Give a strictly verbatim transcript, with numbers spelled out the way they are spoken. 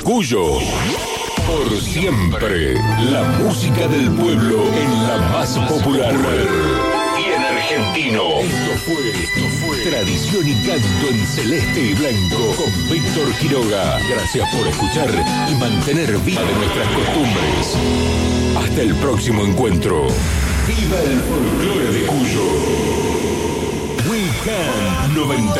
Cuyo. Por siempre, la música del pueblo en la más popular. Bien argentino. Esto fue, esto fue Tradición y Canto en Celeste y Blanco con Víctor Quiroga. Gracias por escuchar y mantener viva de nuestras costumbres. Hasta el próximo encuentro. ¡Viva el folclore de Cuyo! We Can noventa